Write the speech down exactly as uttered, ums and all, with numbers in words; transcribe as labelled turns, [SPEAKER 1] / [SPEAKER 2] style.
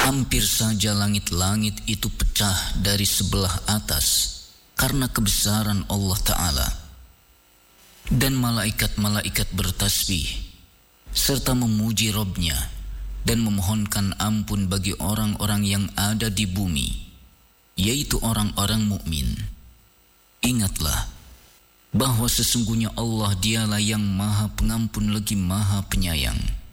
[SPEAKER 1] Hampir saja langit-langit itu pecah dari sebelah atas karena kebesaran Allah Ta'ala. Dan malaikat-malaikat bertasbih serta memuji Rabb-Nya dan memohonkan ampun bagi orang-orang yang ada di bumi, yaitu orang-orang mukmin. Ingatlah bahwa sesungguhnya Allah dialah yang Maha Pengampun lagi Maha Penyayang.